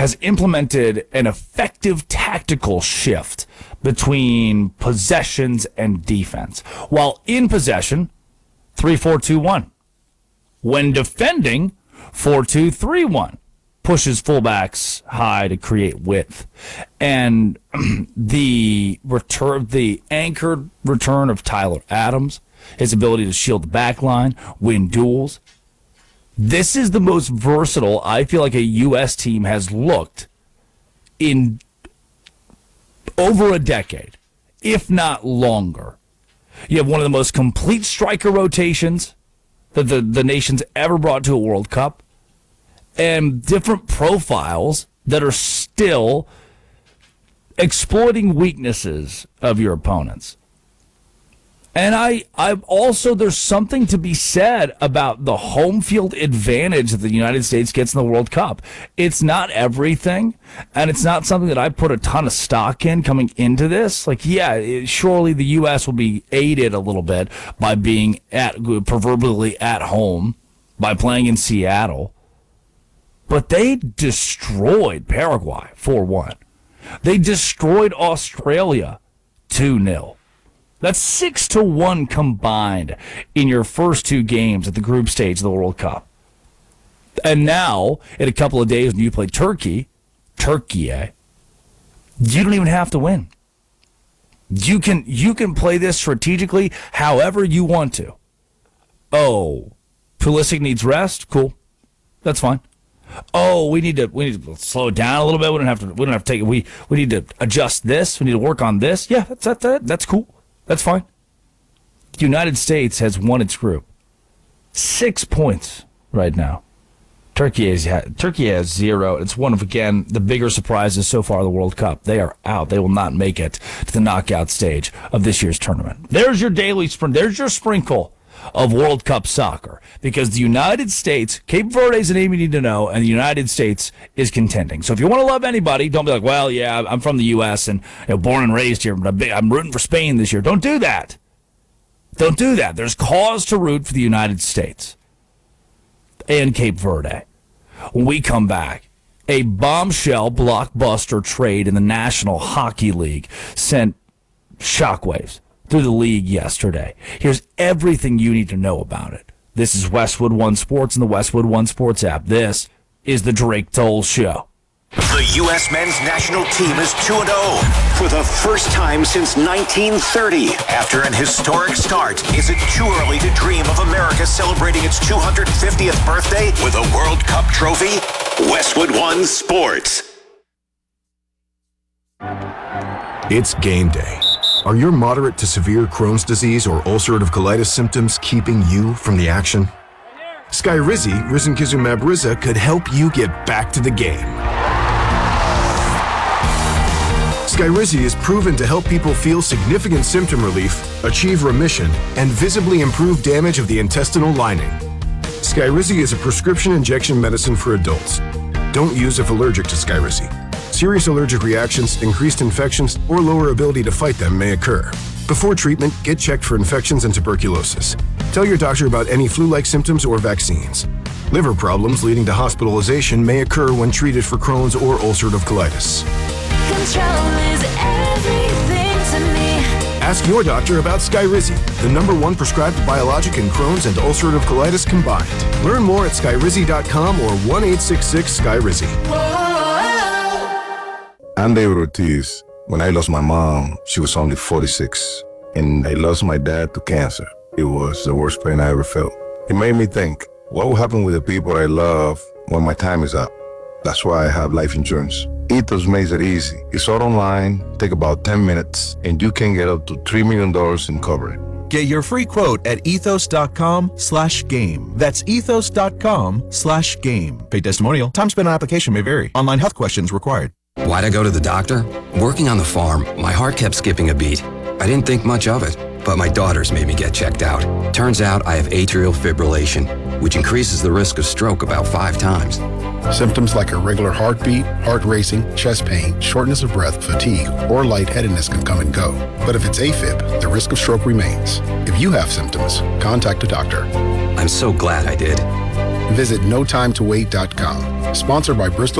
has implemented an effective tactical shift between possessions and defense. While in possession, 3-4-2-1. When defending, 4-2-3-1. Pushes fullbacks high to create width. And the anchored return of Tyler Adams, his ability to shield the back line, win duels. This is the most versatile I feel like a U.S. team has looked in over a decade, if not longer. You have one of the most complete striker rotations that the nation's ever brought to a World Cup, and different profiles that are still exploiting weaknesses of your opponents. And I'm also, there's something to be said about the home field advantage that the United States gets in the World Cup. It's not everything, and it's not something that I put a ton of stock in coming into this. Like, surely the U.S. will be aided a little bit by being proverbially at home, by playing in Seattle. But they destroyed Paraguay 4-1. They destroyed Australia 2-0. That's 6-1 combined in your first two games at the group stage of the World Cup. And now, in a couple of days, when you play Turkey, you don't even have to win. You can play this strategically however you want to. Oh, Pulisic needs rest? Cool. That's fine. Oh, we need to slow it down a little bit. We don't have to take it. We need to adjust this. We need to work on this. Yeah, that's cool. That's fine. The United States has won its group. 6 points right now. Turkey has 0. It's one of, again, the bigger surprises so far of the World Cup. They are out. They will not make it to the knockout stage of this year's tournament. There's your daily sprint. There's your sprinkle of World Cup soccer, because the United States, Cape Verde is a name you need to know, and the United States is contending. So if you want to love anybody, don't be like, well, yeah, I'm from the U.S. and born and raised here, but I'm rooting for Spain this year. Don't do that. Don't do that. There's cause to root for the United States and Cape Verde. When we come back, a bombshell blockbuster trade in the National Hockey League sent shockwaves through the league yesterday. Here's everything you need to know about it. This is Westwood One Sports and the Westwood One Sports app. This is the Drake Toll Show. The U.S. men's national team is 2-0 for the first time since 1930. After an historic start, is it too early to dream of America celebrating its 250th birthday with a World Cup trophy? Westwood One Sports. It's game day. Are your moderate to severe Crohn's disease or ulcerative colitis symptoms keeping you from the action? Skyrizi, risankizumab Riza, could help you get back to the game. Skyrizi is proven to help people feel significant symptom relief, achieve remission, and visibly improve damage of the intestinal lining. Skyrizi is a prescription injection medicine for adults. Don't use if allergic to Skyrizi. Serious allergic reactions, increased infections, or lower ability to fight them may occur. Before treatment, get checked for infections and tuberculosis. Tell your doctor about any flu-like symptoms or vaccines. Liver problems leading to hospitalization may occur when treated for Crohn's or ulcerative colitis. Control is everything to me. Ask your doctor about Skyrizi, the #1 prescribed biologic in Crohn's and ulcerative colitis combined. Learn more at skyrizi.com or 1-866-SKYRIZI. I'm David Ortiz. When I lost my mom, she was only 46, and I lost my dad to cancer. It was the worst pain I ever felt. It made me think, what will happen with the people I love when my time is up? That's why I have life insurance. Ethos makes it easy. It's all online, take about 10 minutes, and you can get up to $3 million in coverage. Get your free quote at ethos.com/game. That's ethos.com/game. Paid testimonial. Time spent on application may vary. Online health questions required. Why'd I go to the doctor? Working on the farm, my heart kept skipping a beat. I didn't think much of it, but my daughters made me get checked out. Turns out I have atrial fibrillation, which increases the risk of stroke about 5 times. Symptoms like irregular heartbeat, heart racing, chest pain, shortness of breath, fatigue, or lightheadedness can come and go. But if it's AFib, the risk of stroke remains. If you have symptoms, contact a doctor. I'm so glad I did. Visit notimetowait.com. Sponsored by Bristol